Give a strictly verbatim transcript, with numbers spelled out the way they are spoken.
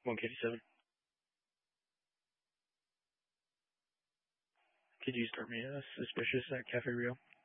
one K seven. Could you start me uh, suspicious at Cafe Rio?